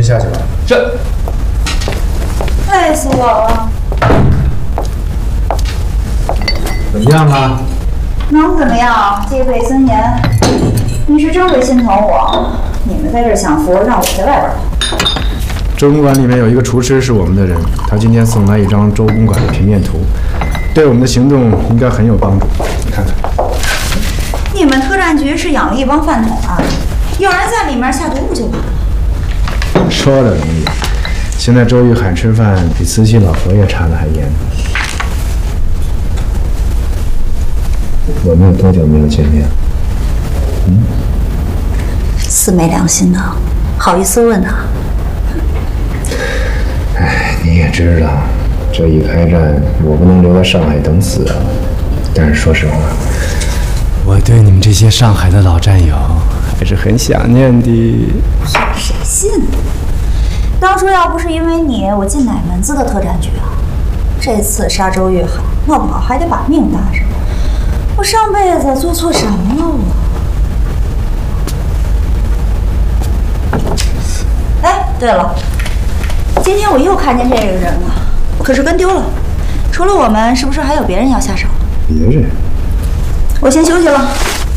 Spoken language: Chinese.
下去吧。 是。 累死我了。 怎么样啊？ 能怎么样？戒备森严。你是真会心疼我。你们在这享福，让我在外边跑。 周公馆里面有一个厨师是我们的人，他今天送来一张周公馆的平面图，对我们的行动应该很有帮助。你看看。 你们特战局是养了一帮饭桶啊？有人在里面下毒不就完了？ 说的容易，现在周玉海吃饭比慈禧老佛爷查的还严。我们有多久没有见面？ 死没良心的，好意思问啊？ 哎，你也知道，这一开战，我不能留在上海等死啊。但是说实话，我对你们这些上海的老战友还是很想念的。 谁信呢？当初要不是因为你，我进哪门子的特战局啊？这次杀周玉海，闹不好还得把命搭上。我上辈子做错什么了我？哎，对了，今天我又看见这个人了，可是跟丢了。除了我们，是不是还有别人要下手？ 别人？ 我先休息了。